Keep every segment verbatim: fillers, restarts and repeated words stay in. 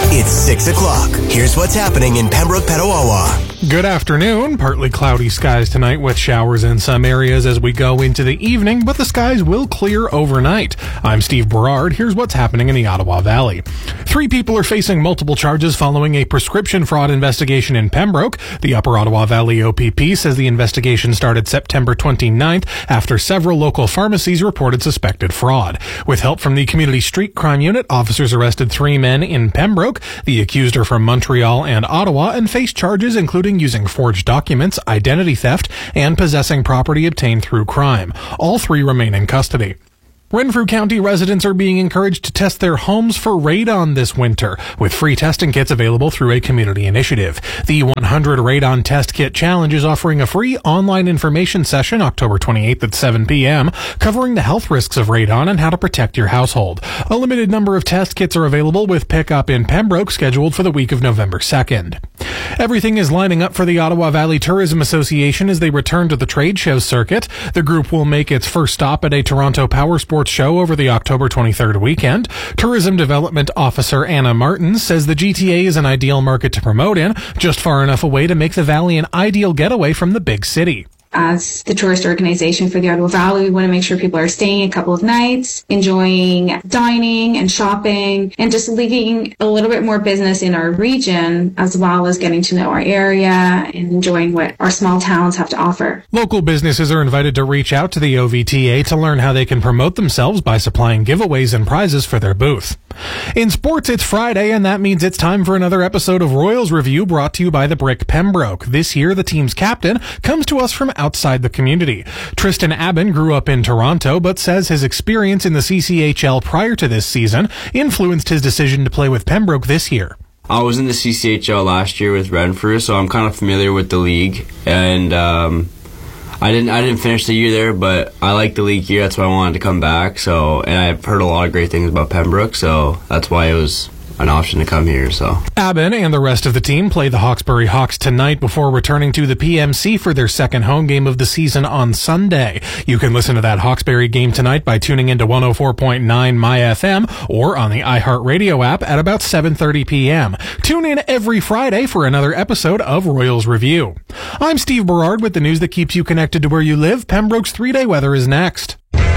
It's six o'clock. Here's what's happening in Pembroke, Petawawa. Good afternoon. Partly cloudy skies tonight with showers in some areas as we go into the evening, but the skies will clear overnight. I'm Steve Berard. Here's what's happening in the Ottawa Valley. Three people are facing multiple charges following a prescription fraud investigation in Pembroke. The Upper Ottawa Valley O P P says the investigation started September twenty-ninth after several local pharmacies reported suspected fraud. With help from the Community Street Crime Unit, officers arrested three men in Pembroke. The accused are from Montreal and Ottawa and face charges including using forged documents, identity theft, and possessing property obtained through crime. All three remain in custody. Renfrew County residents are being encouraged to test their homes for radon this winter, with free testing kits available through a community initiative. The one hundred Radon Test Kit Challenge is offering a free online information session October twenty-eighth at seven p.m., covering the health risks of radon and how to protect your household. A limited number of test kits are available with pickup in Pembroke scheduled for the week of November second. Everything is lining up for the Ottawa Valley Tourism Association as they return to the trade show circuit. The group will make its first stop at a Toronto Power Sports show over the October twenty-third weekend. Tourism Development Officer Anna Martin says the G T A is an ideal market to promote in, just far enough away to make the Valley an ideal getaway from the big city. As the tourist organization for the Ottawa Valley, we want to make sure people are staying a couple of nights, enjoying dining and shopping, and just leaving a little bit more business in our region, as well as getting to know our area and enjoying what our small towns have to offer. Local businesses are invited to reach out to the O V T A to learn how they can promote themselves by supplying giveaways and prizes for their booth. In sports, it's Friday, and that means it's time for another episode of Royals Review brought to you by the Brick Pembroke. This year, the team's captain comes to us from outside the community. Tristan Abbin grew up in Toronto, but says his experience in the C C H L prior to this season influenced his decision to play with Pembroke this year. I was in the C C H L last year with Renfrew, so I'm kind of familiar with the league, and um, I didn't I didn't finish the year there, but I like the league here. That's why I wanted to come back. So, and I've heard a lot of great things about Pembroke, so that's why it was an option to come here. So Abbin and the rest of the team play the Hawkesbury Hawks tonight before returning to the P M C for their second home game of the season on Sunday. You can listen to that Hawkesbury game tonight by tuning into one oh four point nine My F M or on the iHeartRadio app at about seven thirty p.m. Tune in every Friday for another episode of Royals Review. I'm Steve Berard with the news that keeps you connected to where you live. Pembroke's three-day weather is next.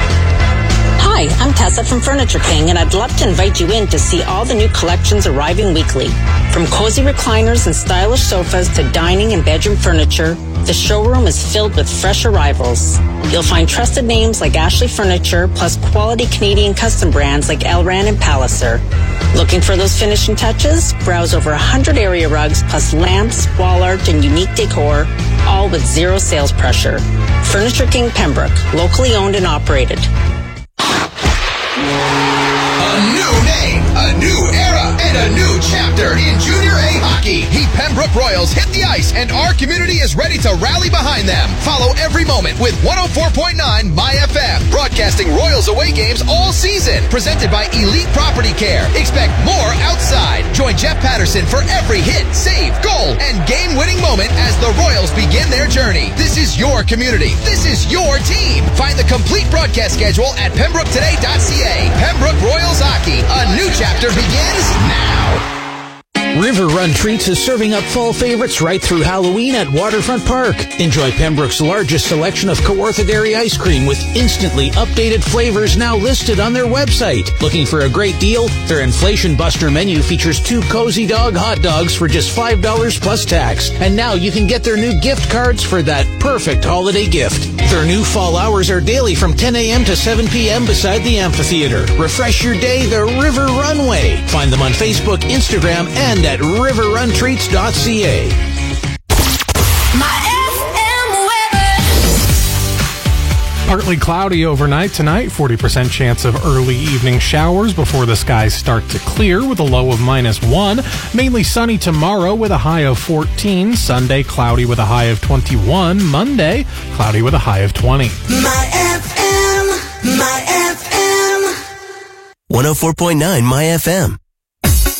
Hi, I'm Tessa from Furniture King, and I'd love to invite you in to see all the new collections arriving weekly. From cozy recliners and stylish sofas to dining and bedroom furniture, the showroom is filled with fresh arrivals. You'll find trusted names like Ashley Furniture, plus quality Canadian custom brands like Elran and Palliser. Looking for those finishing touches? Browse over one hundred area rugs, plus lamps, wall art, and unique decor, all with zero sales pressure. Furniture King Pembroke, locally owned and operated. A new name, a new era, and a new chapter in Junior A hockey. The Pembroke Royals hit the ice, and our community is ready to rally behind them. Follow every moment with one oh four point nine My F M, broadcasting Royals away games all season. Presented by Elite Property Care. Expect more outside. Join Jeff Patterson for every hit, save, goal, and game-winning moment as the Royals begin their journey. This is your community. This is your team. Find the complete broadcast schedule at pembroke today dot c a. Pembroke Royals Hockey. A new chapter begins now. River Run Treats is serving up fall favorites right through Halloween at Waterfront Park. Enjoy Pembroke's largest selection of Kawartha Dairy ice cream with instantly updated flavors now listed on their website. Looking for a great deal? Their Inflation Buster menu features two Cozy Dog hot dogs for just five dollars plus tax. And now you can get their new gift cards for that perfect holiday gift. Their new fall hours are daily from ten a.m. to seven p.m. beside the amphitheater. Refresh your day the River Runway. Find them on Facebook, Instagram, and at river run treats dot c a. My F M weather. Partly cloudy overnight tonight, forty percent chance of early evening showers before the skies start to clear with a low of minus one. Mainly sunny tomorrow with a high of fourteen. Sunday, cloudy with a high of twenty-one. Monday, cloudy with a high of twenty. My F M, My F M. one oh four point nine My F M.